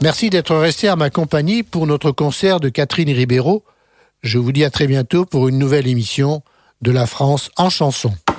Merci d'être resté à ma compagnie pour notre concert de Catherine Ribeiro. Je vous dis à très bientôt pour une nouvelle émission de La France en chanson.